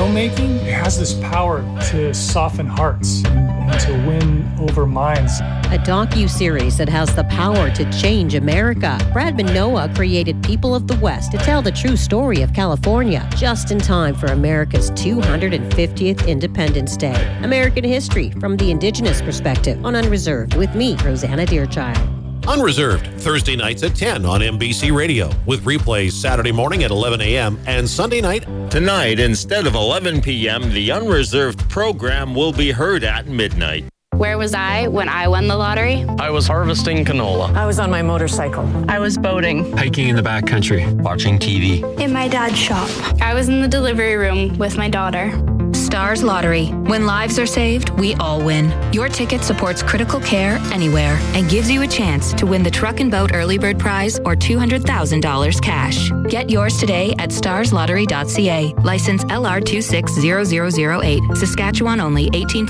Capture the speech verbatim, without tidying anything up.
filmmaking, it has this power to soften hearts and, and to win over minds. A docu-series that has the power to change America. Brad Manoa created People of the West to tell the true story of California, just in time for America's two hundred fiftieth Independence Day. American history from the Indigenous perspective on Unreserved with me, Rosanna Deerchild. Unreserved, Thursday nights at ten on N B C Radio, with replays Saturday morning at eleven a.m. and Sunday night. Tonight, instead of eleven p.m., the Unreserved program will be heard at midnight. Where was I when I won the lottery? I was harvesting canola. I was on my motorcycle. I was boating. Hiking in the backcountry. Watching T V. In my dad's shop. I was in the delivery room with my daughter. Stars Lottery. When lives are saved, we all win. Your ticket supports critical care anywhere and gives you a chance to win the Truck and Boat Early Bird Prize or two hundred thousand dollars cash. Get yours today at stars lottery dot c a. License L R two six zero zero zero eight. Saskatchewan only. eighteen